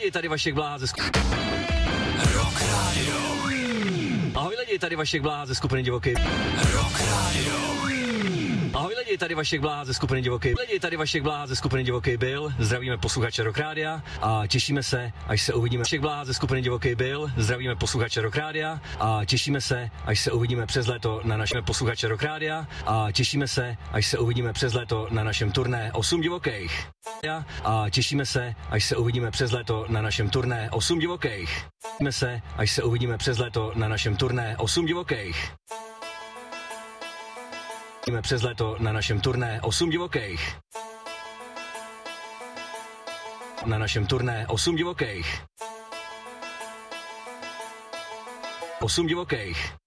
lidi, tady Vašek Bláha ze skupiny Rock Radio. Ahoj lidi, tady Vašek Bláha ze skupiny Divoký Rock Radio. Ahoj lidi, tady Vašek Bláha ze skupiny Divoký lidi, tady Vašek Bláha ze skupiny Divoký byl. Zdravíme posluchače Rock Rádia a těšíme se, až se uvidíme. Vašek Bláha ze skupiny Divoký byl. Zdravíme posluchače Rock Rádia a těšíme se, až se uvidíme přes léto na našem posluchače Rock Rádia a těšíme se, až se uvidíme přes léto na našem turné 8 divokých. A těšíme se, až se uvidíme přes léto na našem turné 8 divokých. Těšíme se, až se uvidíme přes léto na našem turné 8 divokých. Přes léto na našem turné 8 divokých. Na našem turné 8 divokých. 8 divokých.